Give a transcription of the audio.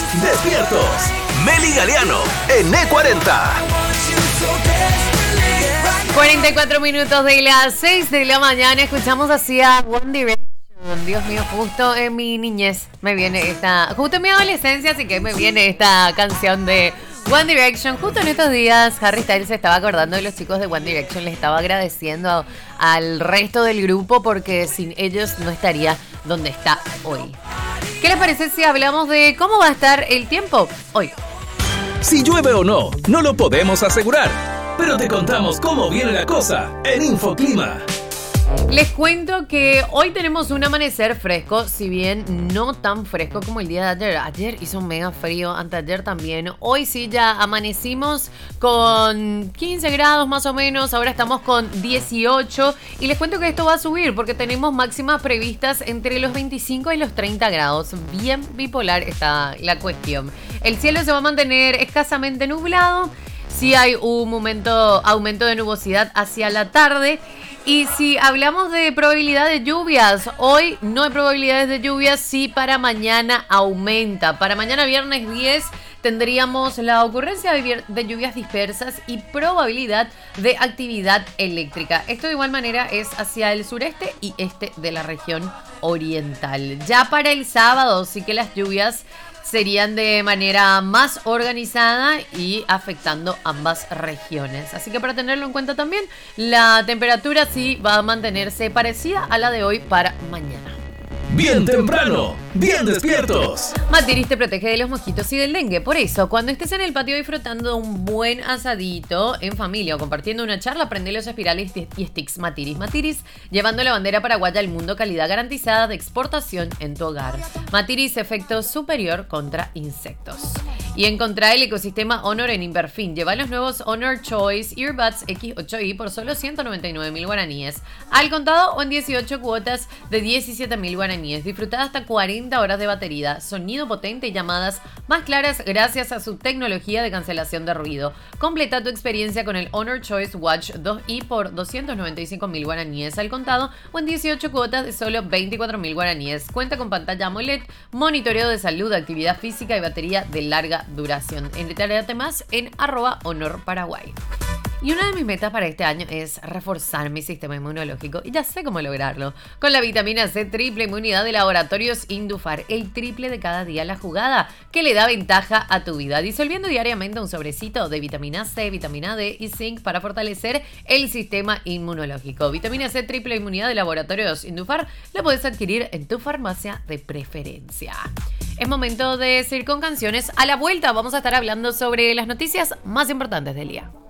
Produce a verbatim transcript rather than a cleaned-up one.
despiertos. Meli Galeano en E cuarenta. cuarenta y cuatro minutos de las seis de la mañana. Escuchamos así a One Direction. Dios mío, justo en mi niñez me viene esta... Justo en mi adolescencia, así que me viene esta canción de One Direction. Justo en estos días Harry Styles se estaba acordando de los chicos de One Direction. Les estaba agradeciendo a, al resto del grupo porque sin ellos no estaría donde está hoy. ¿Qué les parece si hablamos de cómo va a estar el tiempo hoy? Si llueve o no, no lo podemos asegurar, pero te contamos cómo viene la cosa en Infoclima. Les cuento que hoy tenemos un amanecer fresco, si bien no tan fresco como el día de ayer. Ayer hizo mega frío, anteayer también. Hoy sí ya amanecimos con quince grados más o menos, ahora estamos con dieciocho. Y les cuento que esto va a subir porque tenemos máximas previstas entre los veinticinco y los treinta grados. Bien bipolar está la cuestión. El cielo se va a mantener escasamente nublado. Sí hay un momento, aumento de nubosidad hacia la tarde. Y si hablamos de probabilidad de lluvias, hoy no hay probabilidades de lluvias, sí para mañana aumenta. Para mañana viernes diez tendríamos la ocurrencia de, de lluvias dispersas y probabilidad de actividad eléctrica. Esto de igual manera es hacia el sureste y este de la región oriental. Ya para el sábado sí que las lluvias serían de manera más organizada y afectando ambas regiones. Así que para tenerlo en cuenta también, la temperatura sí va a mantenerse parecida a la de hoy para mañana. Bien temprano, bien despiertos. Matiris te protege de los mosquitos y del dengue. Por eso, cuando estés en el patio disfrutando de un buen asadito en familia o compartiendo una charla, prende los espirales y sticks Matiris. Matiris, llevando la bandera paraguaya al mundo, calidad garantizada de exportación en tu hogar. Matiris, efecto superior contra insectos. Y encontrá el ecosistema Honor en Inverfin. Lleva los nuevos Honor Choice Earbuds equis ocho i por solo ciento noventa y nueve mil guaraníes. Al contado o en dieciocho cuotas de diecisiete mil guaraníes. Disfruta hasta cuarenta horas de batería, sonido potente y llamadas más claras gracias a su tecnología de cancelación de ruido. Completa tu experiencia con el Honor Choice Watch dos i por doscientos noventa y cinco mil guaraníes al contado o en dieciocho cuotas de solo veinticuatro mil guaraníes. Cuenta con pantalla AMOLED, monitoreo de salud, actividad física y batería de larga duración. Entérate más en arroba Honor Paraguay. Y una de mis metas para este año es reforzar mi sistema inmunológico y ya sé cómo lograrlo. Con la vitamina C triple inmunidad de Laboratorios Indufar, el triple de cada día la jugada que le da ventaja a tu vida. Disolviendo diariamente un sobrecito de vitamina C, vitamina D y zinc para fortalecer el sistema inmunológico. Vitamina C triple inmunidad de Laboratorios Indufar la puedes adquirir en tu farmacia de preferencia. Es momento de seguir con canciones. A la vuelta vamos a estar hablando sobre las noticias más importantes del día.